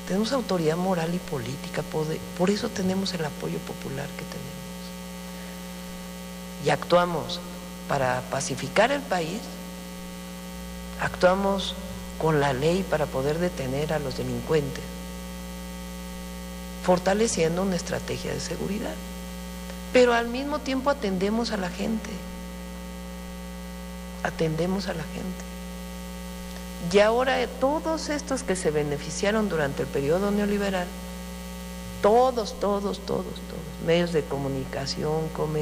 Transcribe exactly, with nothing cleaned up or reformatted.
tenemos autoridad moral y política, poder, por eso tenemos el apoyo popular que tenemos. Y actuamos para pacificar el país, actuamos con la ley para poder detener a los delincuentes, fortaleciendo una estrategia de seguridad, pero al mismo tiempo atendemos a la gente, atendemos a la gente. Y ahora todos estos que se beneficiaron durante el periodo neoliberal, todos, todos, todos, todos, medios de comunicación, comercio,